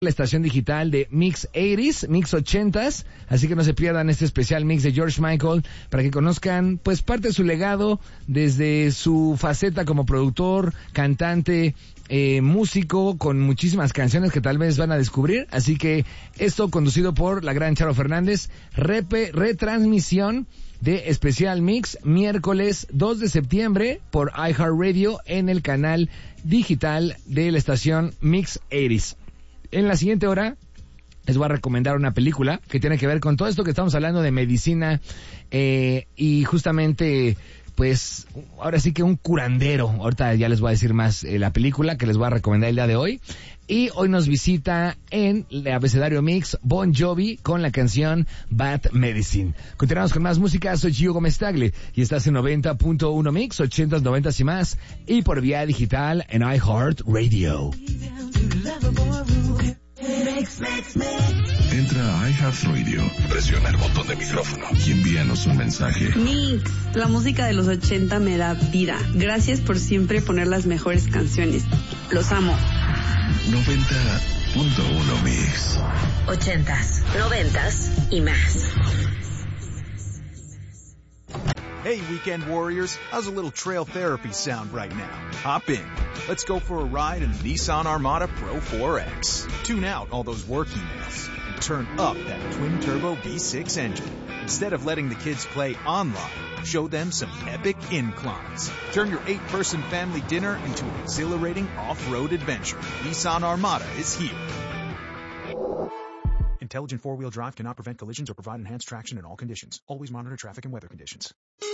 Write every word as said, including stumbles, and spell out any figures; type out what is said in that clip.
la estación digital de Mix ochenta, Mix ochenta, así que no se pierdan este especial mix de George Michael para que conozcan pues parte de su legado desde su faceta como productor, cantante, eh, músico, con muchísimas canciones que tal vez van a descubrir, así que esto conducido por la gran Charo Fernández, repe, retransmisión de especial mix miércoles dos de septiembre por iHeartRadio en el canal digital de la estación Mix ochenta. En la siguiente hora les voy a recomendar una película que tiene que ver con todo esto que estamos hablando de medicina eh, y justamente pues ahora sí que un curandero. Ahorita ya les voy a decir más eh, la película que les voy a recomendar el día de hoy. Y hoy nos visita en el abecedario Mix Bon Jovi con la canción Bad Medicine. Continuamos con más música, soy Gio Gómez Tagle y estás en noventa punto uno Mix, ochentas, noventas y más, y por vía digital en iHeartRadio. Entra a iHeartRadio, presiona el botón de micrófono y envíanos un mensaje. Mix, la música de los ochenta me da vida. Gracias por siempre poner las mejores canciones. Los amo. noventa punto uno Mix. Ochentas, noventas y más. Hey, weekend warriors, how's a little trail therapy sound right now? Hop in. Let's go for a ride in the Nissan Armada Pro four X. Tune out all those work emails and turn up that twin-turbo V six engine. Instead of letting the kids play online, show them some epic inclines. Turn your eight-person family dinner into an exhilarating off-road adventure. Nissan Armada is here. Intelligent four-wheel drive cannot prevent collisions or provide enhanced traction in all conditions. Always monitor traffic and weather conditions.